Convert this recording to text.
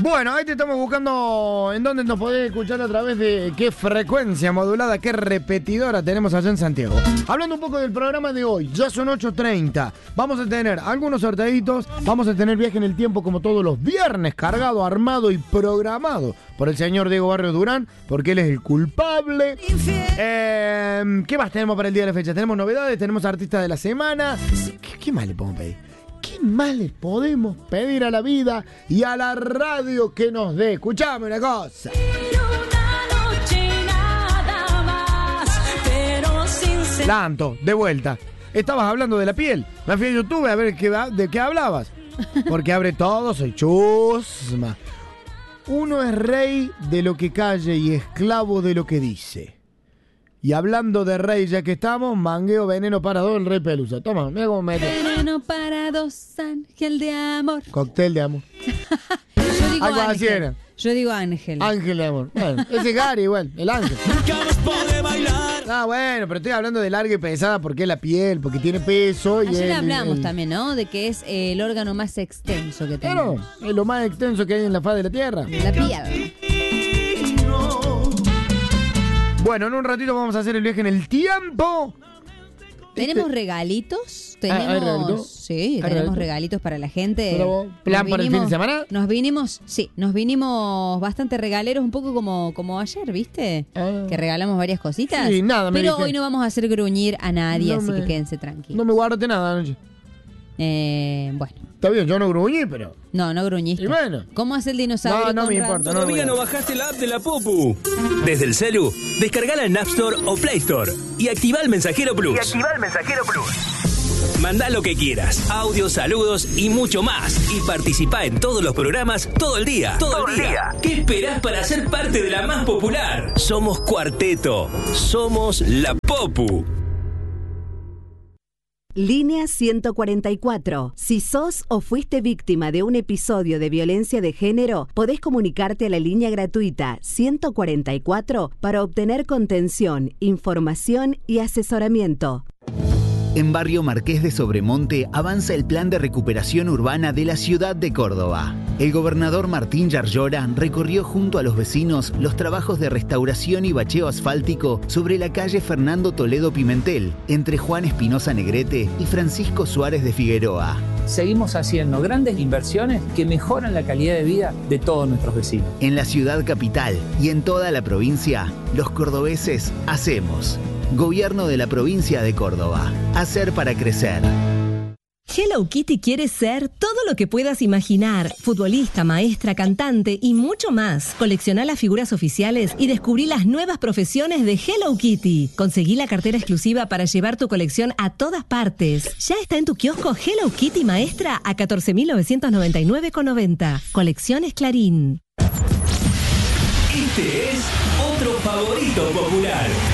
Bueno, ahí te estamos buscando en dónde nos podés escuchar a través de qué frecuencia modulada, qué repetidora tenemos allá en Santiago. Hablando un poco del programa de hoy, ya son 8:30. Vamos a tener algunos sorteitos, vamos a tener viaje en el tiempo como todos los viernes, cargado, armado y programado por el señor Diego Barrios Durán, porque él es el culpable. ¿Qué más tenemos para el día de la fecha? Tenemos novedades, tenemos artistas de la semana. ¿Qué más le podemos pedir? ¿Qué más le podemos pedir a la vida y a la radio que nos dé? Escuchame una cosa. Lanto, de vuelta. Estabas hablando de la piel. Me fui a YouTube a ver de qué hablabas. Porque abre todo, soy chusma. Uno es rey de lo que calle y esclavo de lo que dice. Y hablando de rey, ya que estamos, mangueo veneno para dos, el rey Pelusa. Toma, mira cómo mete. Veneno para dos, ángel de amor. Cóctel de amor. Yo digo Algo así ángel. era. Yo digo ángel. Ángel de amor. Bueno, ese Gary igual, el ángel. Ah, bueno, pero estoy hablando de larga y pesada porque es la piel, porque tiene peso. Y Ayer hablamos también, ¿no? De que es el órgano más extenso que tenemos. Claro, es lo más extenso que hay en la faz de la tierra. La piel. Bueno, en un ratito vamos a hacer el viaje en el tiempo. ¿Tenemos regalitos? ¿hay regalitos? Sí, ¿Hay tenemos regalitos? regalitos para la gente. Pero, ¿plan para el fin de semana? Nos vinimos bastante regaleros, un poco como ayer, ¿viste? Que regalamos varias cositas. Sí, nada, me Pero dije. hoy no vamos a hacer gruñir a nadie, No así me- que quédense tranquilos. No me guardaste nada anoche. Bueno, Está bien, yo no gruñí, pero... no gruñiste. Y bueno. ¿Cómo hace el dinosaurio? No me Conrad? importa. ¿Todavía no bajaste la app de la Popu? Desde el celu, descargala en App Store o Play Store y activa el Mensajero Plus. Mandá lo que quieras, audios, saludos y mucho más. Y participá en todos los programas todo el día. Todo el día. ¿Qué esperás para ser parte de la más popular? Somos Cuarteto. Somos la Popu. Línea 144. Si sos o fuiste víctima de un episodio de violencia de género, podés comunicarte a la línea gratuita 144 para obtener contención, información y asesoramiento. En Barrio Marqués de Sobremonte avanza el plan de recuperación urbana de la ciudad de Córdoba. El gobernador Martín Yarlora recorrió junto a los vecinos los trabajos de restauración y bacheo asfáltico sobre la calle Fernando Toledo Pimentel, entre Juan Espinosa Negrete y Francisco Suárez de Figueroa. Seguimos haciendo grandes inversiones que mejoran la calidad de vida de todos nuestros vecinos. En la ciudad capital y en toda la provincia, los cordobeses hacemos. Gobierno de la provincia de Córdoba. Hacer para crecer. Hello Kitty quiere ser todo lo que puedas imaginar. Futbolista, maestra, cantante y mucho más. Coleccioná las figuras oficiales y descubrí las nuevas profesiones de Hello Kitty. Conseguí la cartera exclusiva para llevar tu colección a todas partes. Ya está en tu kiosco Hello Kitty Maestra a 14.999,90. Colecciones Clarín. Este es otro favorito popular.